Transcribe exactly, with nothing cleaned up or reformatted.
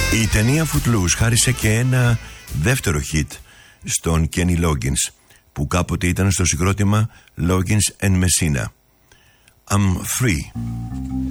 Η ταινία Footloose χάρισε και ένα δεύτερο hit στον Kenny Loggins, που κάποτε ήταν στο συγκρότημα Loggins and Messina. I'm free.